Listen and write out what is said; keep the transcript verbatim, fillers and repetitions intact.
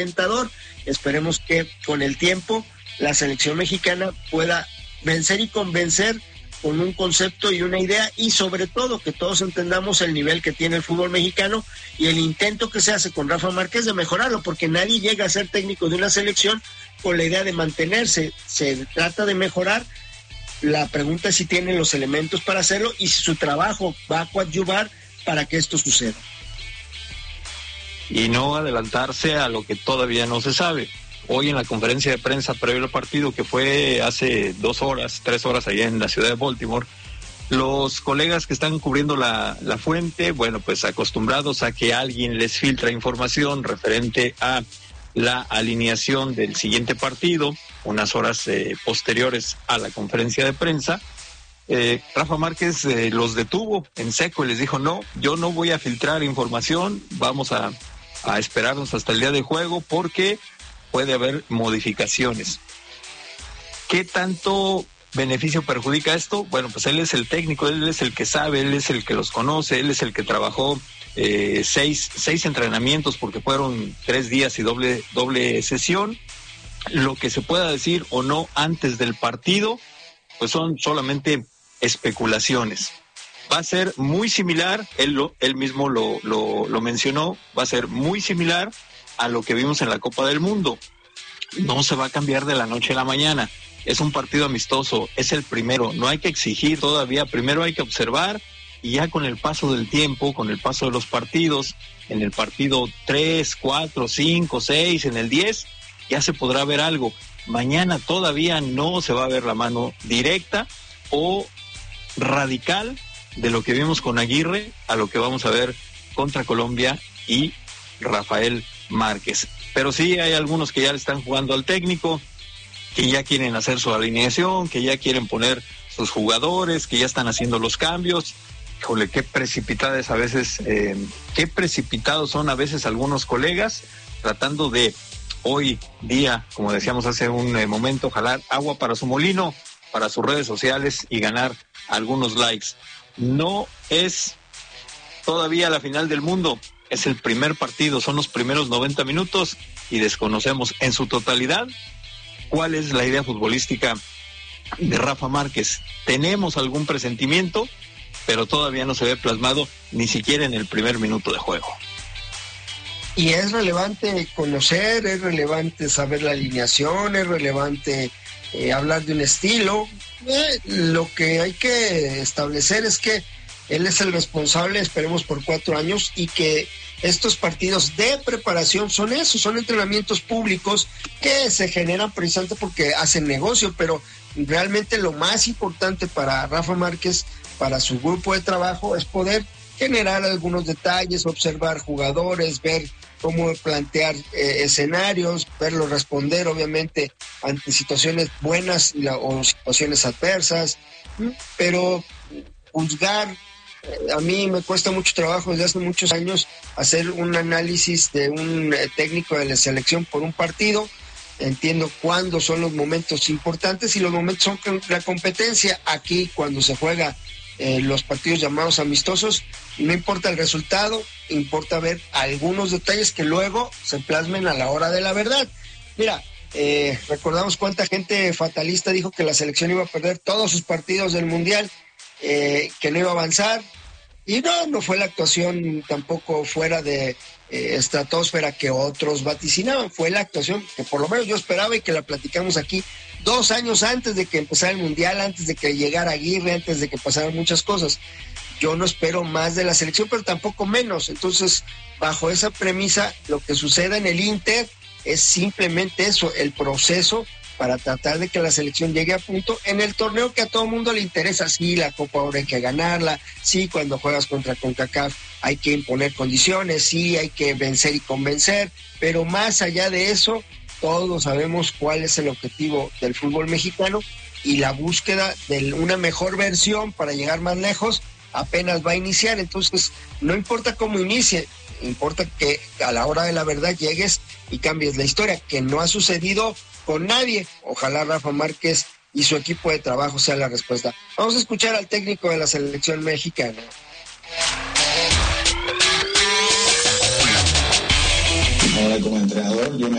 alentador. Esperemos que con el tiempo la selección mexicana pueda vencer y convencer con un concepto y una idea, y sobre todo que todos entendamos el nivel que tiene el fútbol mexicano y el intento que se hace con Rafa Márquez de mejorarlo, porque nadie llega a ser técnico de una selección con la idea de mantenerse. Se trata de mejorar. La pregunta es si tienen los elementos para hacerlo y si su trabajo va a coadyuvar para que esto suceda. Y no adelantarse a lo que todavía no se sabe. Hoy en la conferencia de prensa previo al partido, que fue hace dos horas, tres horas allá en la ciudad de Baltimore, los colegas que están cubriendo la, la fuente, bueno, pues acostumbrados a que alguien les filtra información referente a la alineación del siguiente partido, unas horas eh, posteriores a la conferencia de prensa, eh, Rafa Márquez eh, los detuvo en seco y les dijo: no, yo no voy a filtrar información, vamos a, a esperarnos hasta el día de juego porque puede haber modificaciones. ¿Qué tanto beneficio perjudica esto? Bueno, pues él es el técnico, él es el que sabe, él es el que los conoce, él es el que trabajó eh, seis, seis entrenamientos, porque fueron tres días y doble, doble sesión. Lo que se pueda decir o no antes del partido, pues son solamente especulaciones. Va a ser muy similar, él, lo, él mismo lo, lo, lo mencionó, va a ser muy similar a lo que vimos en la Copa del Mundo. No se va a cambiar de la noche a la mañana. Es un partido amistoso, es el primero, no hay que exigir todavía, primero hay que observar, y ya con el paso del tiempo, con el paso de los partidos, en el partido tres, cuatro, cinco, seis, en el diez, ya se podrá ver algo. Mañana todavía no se va a ver la mano directa o radical de lo que vimos con Aguirre a lo que vamos a ver contra Colombia y Rafael Márquez. Pero sí hay algunos que ya le están jugando al técnico, que ya quieren hacer su alineación, que ya quieren poner sus jugadores, que ya están haciendo los cambios. Híjole, qué precipitadas a veces, eh, qué precipitados son a veces algunos colegas tratando de hoy día, como decíamos hace un eh, momento, jalar agua para su molino, para sus redes sociales y ganar algunos likes. No es todavía la final del mundo. Es el primer partido, son los primeros noventa minutos y desconocemos en su totalidad cuál es la idea futbolística de Rafa Márquez. Tenemos algún presentimiento, pero todavía no se ve plasmado ni siquiera en el primer minuto de juego. Y es relevante conocer, es relevante saber la alineación, es relevante eh, hablar de un estilo. Eh, lo que hay que establecer es que él es el responsable, esperemos por cuatro años, y que estos partidos de preparación son eso, son entrenamientos públicos que se generan precisamente porque hacen negocio, pero realmente lo más importante para Rafa Márquez, para su grupo de trabajo, es poder generar algunos detalles, observar jugadores, ver cómo plantear eh, escenarios, verlos responder obviamente ante situaciones buenas la, o situaciones adversas, pero juzgar, a mí me cuesta mucho trabajo desde hace muchos años hacer un análisis de un técnico de la selección por un partido. Entiendo cuándo son los momentos importantes y los momentos son la competencia. Aquí, cuando se juega eh, los partidos llamados amistosos, no importa el resultado, importa ver algunos detalles que luego se plasmen a la hora de la verdad. Mira, eh, recordamos cuánta gente fatalista dijo que la selección iba a perder todos sus partidos del Mundial, Eh, que no iba a avanzar, y no, no fue la actuación tampoco fuera de eh, estratosfera que otros vaticinaban, fue la actuación que por lo menos yo esperaba y que la platicamos aquí dos años antes de que empezara el Mundial, antes de que llegara Aguirre, antes de que pasaran muchas cosas. Yo no espero más de la selección, pero tampoco menos. Entonces, bajo esa premisa, lo que suceda en el Inter es simplemente eso, el proceso para tratar de que la selección llegue a punto en el torneo que a todo mundo le interesa. Sí, la Copa ahora hay que ganarla, sí, cuando juegas contra CONCACAF hay que imponer condiciones, sí, hay que vencer y convencer, pero más allá de eso, todos sabemos cuál es el objetivo del fútbol mexicano, y la búsqueda de una mejor versión para llegar más lejos apenas va a iniciar. Entonces, no importa cómo inicie, importa que a la hora de la verdad llegues y cambies la historia, que no ha sucedido con nadie. Ojalá Rafa Márquez y su equipo de trabajo sea la respuesta. Vamos a escuchar al técnico de la selección mexicana. Ahora como entrenador yo me